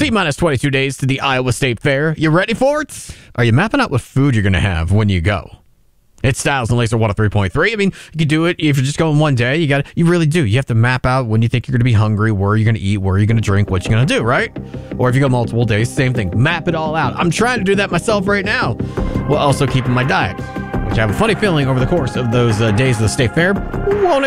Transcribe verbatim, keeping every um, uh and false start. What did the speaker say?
T-minus twenty-two days to the Iowa State Fair. You ready for it? Are you mapping out what food you're going to have when you go? It's Styles and Laser one oh three point three. I mean, you can do it if you're just going one day. You got you really do. You have to map out when you think you're going to be hungry, where you're going to eat, where you're going to drink, what you're going to do, right? Or if you go multiple days, same thing. Map it all out. I'm trying to do that myself right now, while also keeping my diet, which I have a funny feeling over the course of those uh, days of the State Fair won't